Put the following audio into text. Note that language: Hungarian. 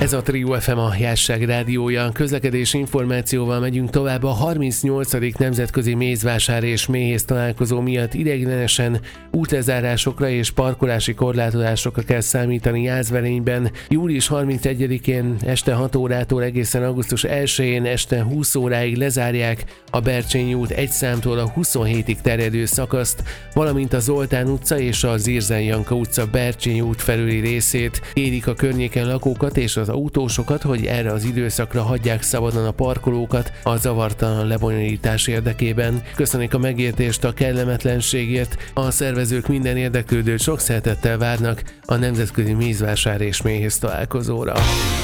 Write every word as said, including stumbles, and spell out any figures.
Ez a Trio ef em, a Jásság rádiója. Közlekedési információval megyünk tovább. A harmincnyolcadik nemzetközi mézvásár és méhész találkozó miatt ideiglenesen útlezárásokra és parkolási korlátozásokra kell számítani Jászberényben. július harmincegyedikén este hat órától egészen augusztus elsején este húsz óráig lezárják a Bercsényi út egy számtól a huszonhétig terjedő szakaszt, valamint a Zoltán utca és a Zirzen Janka utca Bercsényi út felüli részét. Kérik a környéken lakókat és az autósokat, hogy erre az időszakra hagyják szabadon a parkolókat a zavartalan lebonyolítás érdekében. Köszönik a megértést a kellemetlenségért. A szervezők minden érdeklődőt sok szeretettel várnak a nemzetközi mézvásár és méhész találkozóra.